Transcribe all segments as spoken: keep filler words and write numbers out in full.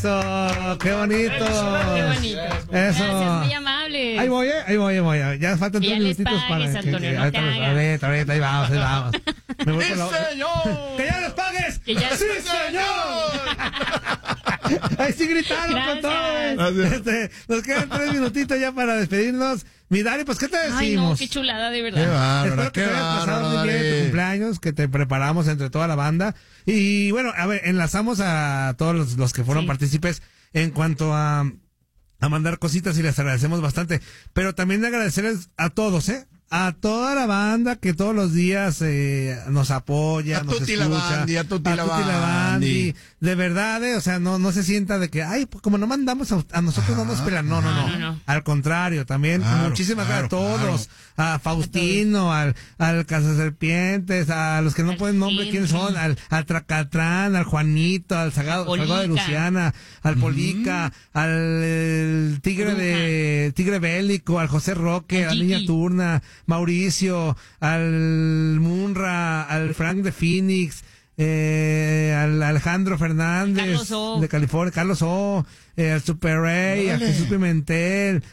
Eso, qué bonito. Qué bonito. Eso. Gracias, muy amable. Ahí voy, eh, ahí voy, ahí voy. Ya faltan tres minutitos para que, Antonio, que, no ahorita, te los- hagas. ahorita, ahorita, ahí vamos, ahí vamos. Me voy ¡Sí, con la- señor! ¡Que ya les pagues! Que ya- ¡Sí, señor! Ahí sí gritaron con Gracias. todo. Este, nos quedan tres minutitos ya para despedirnos. Mi Dari, pues, ¿qué te decimos? Ay, no, qué chulada, de ¡Qué verdad. bárbara, Espero que qué te hayas pasado bárbara, muy bien en tu Dari! cumpleaños, que te preparamos entre toda la banda. Y bueno, a ver, enlazamos a todos los, los que fueron Sí. partícipes en cuanto a, a mandar cositas y les agradecemos bastante. Pero también agradecerles a todos, ¿eh? A toda la banda que todos los días eh, nos apoya, A nos tutti la escucha. bandi, a tutti la bandi. bandi. De verdad, eh, o sea, no no se sienta de que, ay, pues como no mandamos a, a nosotros no nos pelan. No, no, no, No, no, no. Al contrario, también Claro, muchísimas claro, gracias a todos. claro. A Faustino, al, al Cazaserpientes, a los que no Al pueden nombre, Henry. quiénes son, al, al Tracatrán, al Juanito, al Sagado, Polica. Salgado de Luciana, al Polica, al el tigre Bruja. de Tigre Bélico, al José Roque, Al a Gigi. Niña Turna, Mauricio, al Munra, al Frank de Phoenix, eh, al Alejandro Fernández Carlos O. de California, Carlos O, eh, al Super Ray, a Órale. Jesús Pimentel,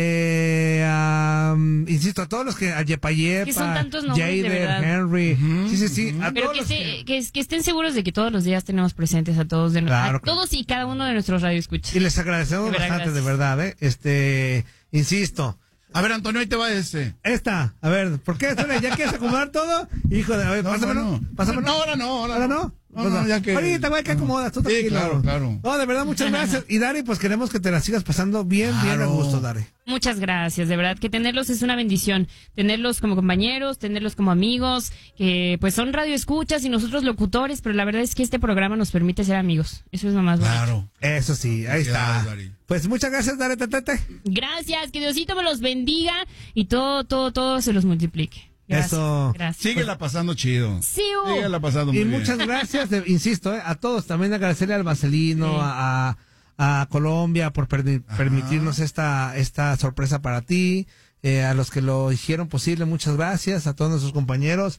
eh, a, um, insisto, a todos los que, a Yepa Yepa, Que son tantos nombres, de Jader, verdad. Henry, sí, sí, sí, a Pero todos que, los se- que- que, que estén seguros de que todos los días tenemos presentes a todos, de, Claro, a claro. todos y cada uno de nuestros radioescuchas. y les agradecemos De verdad, bastante, gracias. de verdad, eh, este, insisto, A ver, Antonio, ahí te va este. esta, a ver, ¿por qué? Espera, ¿ya quieres acomodar todo? Hijo de, a ver, No, pásamelo, no, no. pásamelo. No, ahora no, ahora ¿Ahora no. no? No, no, ya que- Ahorita, güey, que acomodas, tú Sí, tranquilo. claro, claro. No, de verdad, muchas gracias. Y Dari, pues queremos que te la sigas pasando bien, bien a Claro. gusto, Dari. Muchas gracias, de verdad que tenerlos es una bendición, tenerlos como compañeros, tenerlos como amigos, que pues son radioescuchas y nosotros locutores, pero la verdad es que este programa nos permite ser amigos, eso es lo más bonito. Claro. Eso sí, ahí está. Felicidades, Dari. Pues muchas gracias, Dari Tetete. Gracias, que Diosito me los bendiga y todo, todo, todo se los multiplique. Gracias, Eso. gracias. Síguela pasando chido. Sí, uh. Síguela pasando muy Y bien. muchas gracias, de- insisto, eh, a todos. También agradecerle al Vaselino, Sí. a, a Colombia por permi- permitirnos esta, esta sorpresa para ti. Eh, a los que lo hicieron posible, muchas gracias. A todos nuestros compañeros.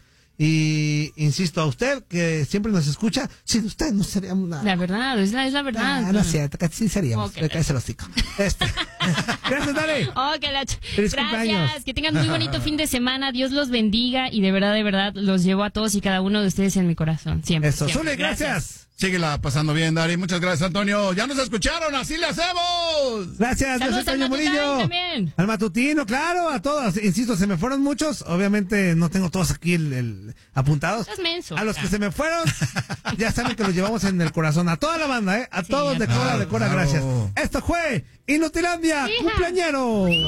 Y insisto, a usted que siempre nos escucha, sin usted no seríamos nada. La verdad, es la, es la verdad. Ah, no es cierto, que sí seríamos. Ok. Le caes el hocico. Este. Gracias, Dale. Oh, que la ch- Feliz Gracias, cumpleaños. que tengan muy bonito fin de semana, Dios los bendiga y de verdad, de verdad, los llevo a todos y cada uno de ustedes en mi corazón, siempre. Eso, siempre. Zuli, gracias. Síguela pasando bien, Dari. Muchas gracias, Antonio. Ya nos escucharon, así le hacemos. Gracias, yo soy Saludos al Toño Matutino Murillo. también. Al matutino, claro, a todos. Insisto, se me fueron muchos. Obviamente no tengo todos aquí el, el- apuntados. Estás menso. A los que se me fueron, ya saben que los llevamos en el corazón. A toda la banda, ¿eh? A Sí, todos de a Cora, de todos. Cora, Claro. gracias. Esto fue Inutilandia, Hija. cumpleañero.